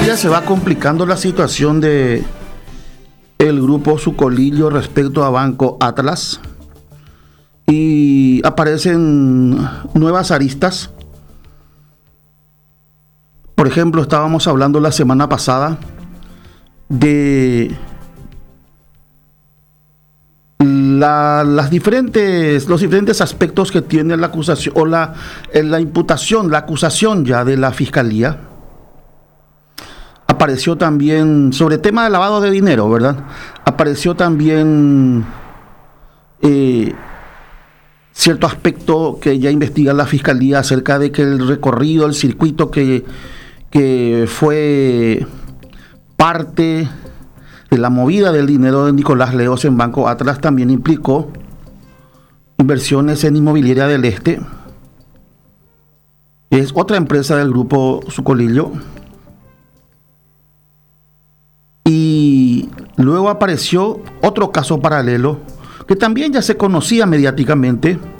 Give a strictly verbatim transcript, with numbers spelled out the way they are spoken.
día se va complicando la situación de el grupo Sucolillo respecto a Banco Atlas y aparecen nuevas aristas. Por ejemplo, estábamos hablando la semana pasada de la, las diferentes, los diferentes aspectos que tiene la acusación o la, la imputación, la acusación ya de la Fiscalía. Apareció también, sobre el tema de lavado de dinero, ¿verdad? Apareció también eh, cierto aspecto que ya investiga la Fiscalía acerca de que el recorrido, el circuito que, que fue parte de la movida del dinero de Nicolás Leos en Banco Atlas también implicó inversiones en Inmobiliaria del Este, que es otra empresa del grupo Sucolillo. Y luego apareció otro caso paralelo que también ya se conocía mediáticamente,